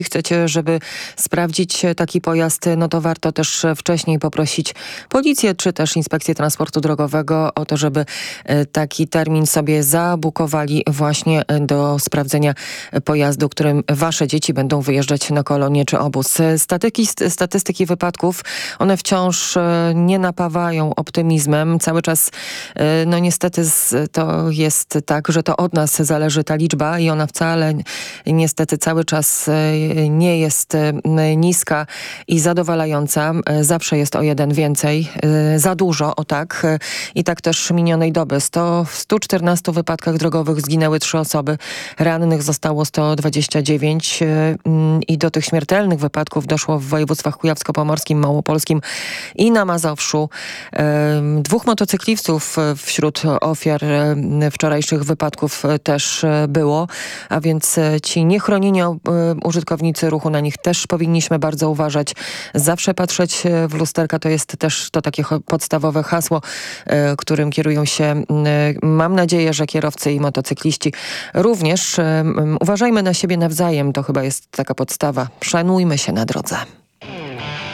chcecie, żeby sprawdzić taki pojazd, no to warto też wcześniej poprosić policję czy też Inspekcję Transportu Drogowego o to, żeby taki termin sobie zabukowali właśnie do sprawdzenia pojazdu, którym wasze dzieci będą wyjeżdżać na kolonię czy obóz. Statystyki wypadków, one wciąż nie napawają optymizmem. Cały czas, no niestety to jest tak, że to od nas zależy ta liczba i ona wcale niestety cały czas nie jest niska i zadowalająca. Zawsze jest o jeden więcej. Za dużo, o tak. I tak też minionej doby. W 114 wypadkach drogowych zginęły 3 osoby. Rannych zostało 129 i do tych śmiertelnych wypadków doszło w województwach kujawsko-pomorskim, małopolskim i na Mazowszu. 2 motocyklistów wśród ofiar wczorajszych wypadków też było, a więc ci niechronieni użytkownicy ruchu, na nich też powinniśmy bardzo uważać. Zawsze patrzeć w lusterka, to jest też to takie podstawowe hasło, którym kierują się, mam nadzieję, że kierowcy i motocykliści również. Uważajmy na siebie nawzajem, to chyba jest taka podstawa. Szanujmy się na drodze.